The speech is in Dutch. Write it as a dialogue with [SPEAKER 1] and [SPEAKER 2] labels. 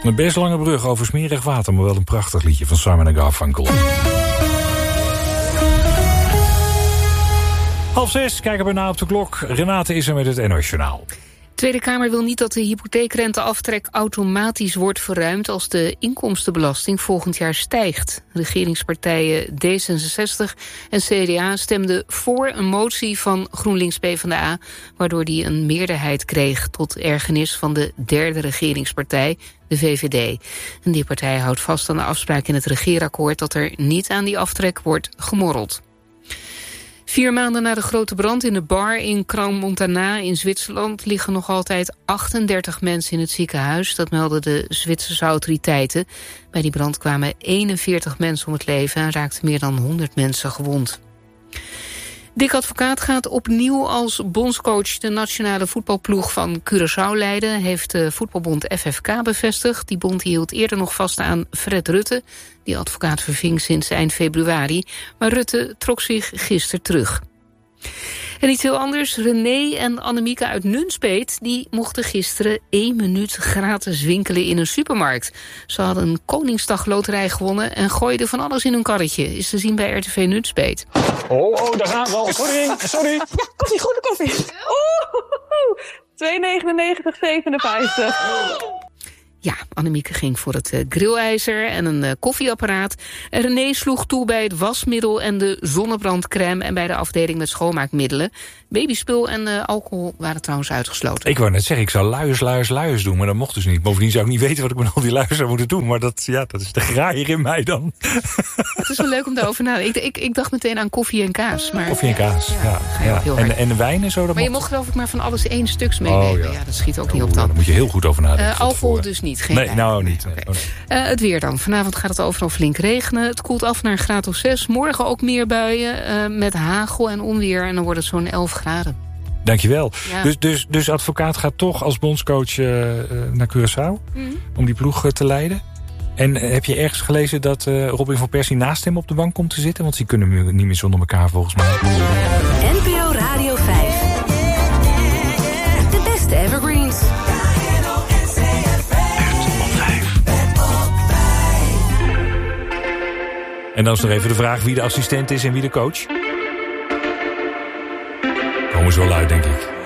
[SPEAKER 1] Een best lange brug over smerig water, maar wel een prachtig liedje van Simon & Garfunkel. 5:30, kijken we naar op de klok. Renate is er met het NOS Journaal.
[SPEAKER 2] De Tweede Kamer wil niet dat de hypotheekrenteaftrek automatisch wordt verruimd als de inkomstenbelasting volgend jaar stijgt. Regeringspartijen D66 en CDA stemden voor een motie van GroenLinks PvdA, waardoor die een meerderheid kreeg tot ergernis van de derde regeringspartij, de VVD. En die partij houdt vast aan de afspraak in het regeerakkoord dat er niet aan die aftrek wordt gemorreld. 4 maanden na de grote brand in de bar in Crans-Montana in Zwitserland liggen nog altijd 38 mensen in het ziekenhuis. Dat melden de Zwitserse autoriteiten. Bij die brand kwamen 41 mensen om het leven en raakten meer dan 100 mensen gewond. Dick Advocaat gaat opnieuw als bondscoach de nationale voetbalploeg van Curaçao leiden, heeft de voetbalbond FFK bevestigd. Die bond hield eerder nog vast aan Fred Rutte. Die Advocaat verving sinds eind februari, maar Rutte trok zich gisteren terug. En iets heel anders, René en Annemieke uit Nunspeet, die mochten gisteren 1 minuut gratis winkelen in een supermarkt. Ze hadden een Koningsdagloterij gewonnen en gooiden van alles in hun karretje. Is te zien bij RTV Nunspeet.
[SPEAKER 3] Oh, daar gaan we al. Sorry.
[SPEAKER 4] Ja, koffie, goede koffie. $2,99,57.
[SPEAKER 2] Ja, Annemieke ging voor het grillijzer en een koffieapparaat. En René sloeg toe bij het wasmiddel en de zonnebrandcrème en bij de afdeling met schoonmaakmiddelen. Babyspul en alcohol waren trouwens uitgesloten.
[SPEAKER 1] Ik wou net zeggen, ik zou luiers doen, maar dat mocht dus niet. Bovendien zou ik niet weten wat ik met al die luiers zou moeten doen. Maar dat is de graaier in mij dan.
[SPEAKER 2] Het is wel leuk om daarover na te denken. Ik dacht meteen aan koffie en kaas. Maar
[SPEAKER 1] koffie en kaas, ja. En de wijn en zo. Dat
[SPEAKER 2] maar je mocht geloof ik maar van alles 1 stuks meenemen. Ja, dat schiet ook niet op dan.
[SPEAKER 1] Daar moet je heel goed over nadenken.
[SPEAKER 2] Alcohol dus niet. Geen
[SPEAKER 1] nee, nou niet.
[SPEAKER 2] Okay. Het weer dan. Vanavond gaat het overal flink regenen. Het koelt af naar een graad of 6. Morgen ook meer buien met hagel en onweer. En dan wordt het zo'n 11 graden.
[SPEAKER 1] Dankjewel.
[SPEAKER 2] Ja.
[SPEAKER 1] Dus Advocaat gaat toch als bondscoach naar Curaçao om die ploeg te leiden. En heb je ergens gelezen dat Robin van Persie naast hem op de bank komt te zitten? Want die kunnen niet meer zonder elkaar volgens mij.
[SPEAKER 5] NPO Radio 5. De beste evergreens.
[SPEAKER 1] En dan is nog even de vraag wie de assistent is en wie de coach. Komen ze wel uit, denk ik.